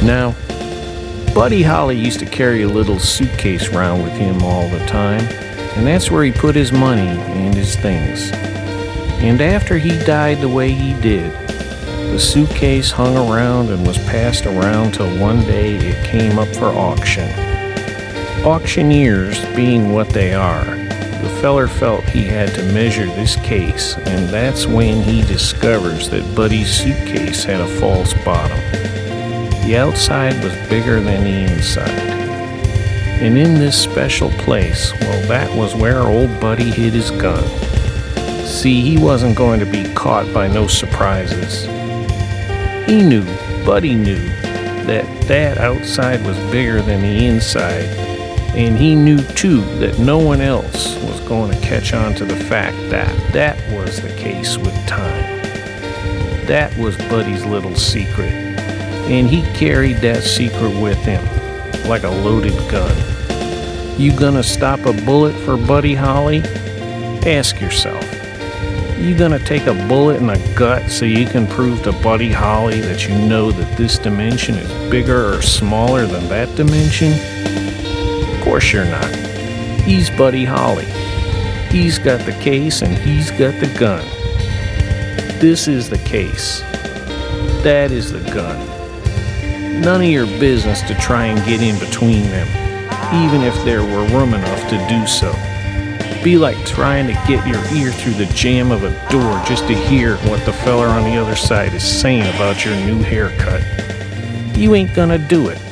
Now, Buddy Holly used to carry a little suitcase around with him all the time, and that's where he put his money and his things. And after he died the way he did, the suitcase hung around and was passed around till one day it came up for auction. Auctioneers being what they are, the feller felt he had to measure this case, and that's when he discovers that Buddy's suitcase had a false bottom. The outside was bigger than the inside. And in this special place, well, that was where old Buddy hid his gun. See, he wasn't going to be caught by no surprises. He knew, Buddy knew, that outside was bigger than the inside, and he knew too that no one else was going to catch on to the fact that was the case with time. That was Buddy's little secret, and he carried that secret with him like a loaded gun. You gonna stop a bullet for Buddy Holly? Ask yourself. You gonna take a bullet in the gut so you can prove to Buddy Holly that you know that this dimension is bigger or smaller than that dimension? Of course you're not. He's Buddy Holly. He's got the case and he's got the gun. This is the case. That is the gun. None of your business to try and get in between them, even if there were room enough to do so. Be like trying to get your ear through the jamb of a door just to hear what the feller on the other side is saying about your new haircut. You ain't gonna do it.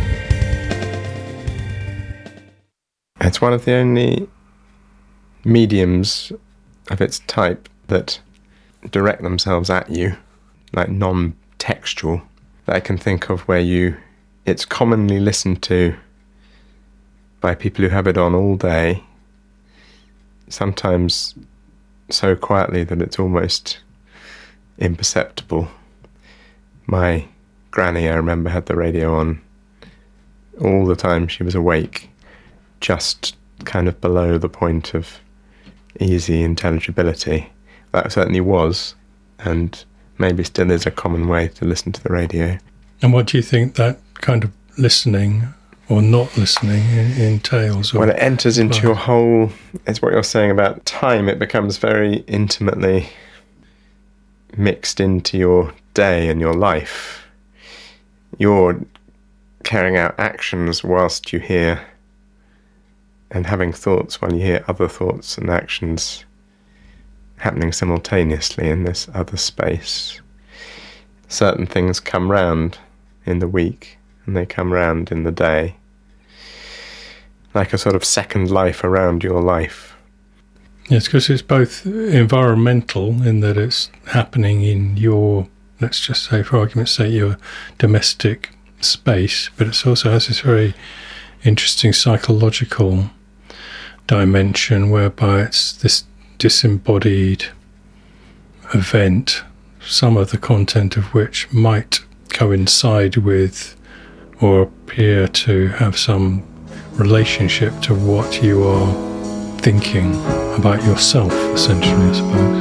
It's one of the only mediums of its type that direct themselves at you, like non-textual, that I can think of where it's commonly listened to by people who have it on all day, sometimes so quietly that it's almost imperceptible. My granny, I remember, had the radio on all the time she was awake, just kind of below the point of easy intelligibility. That certainly was, and maybe still is, a common way to listen to the radio. And what do you think that kind of listening or not listening entails? When it enters into your whole, it's what you're saying about time, it becomes very intimately mixed into your day and your life. You're carrying out actions whilst you hear, and having thoughts while you hear other thoughts and actions happening simultaneously in this other space. Certain things come round in the week, and they come round in the day, like a sort of second life around your life. Yes, because it's both environmental in that it's happening in your, let's just say, for argument's sake, your domestic space, but it also has this very interesting psychological dimension whereby it's this disembodied event, some of the content of which might coincide with or appear to have some relationship to what you are thinking about yourself, essentially, I suppose.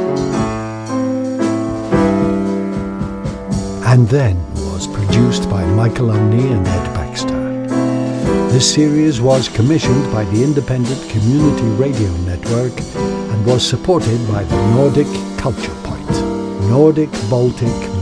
And Then was produced by Michael Omney and Ed Baxter. This series was commissioned by the Independent Community Radio Network and was supported by the Nordic Culture Point, Nordic Baltic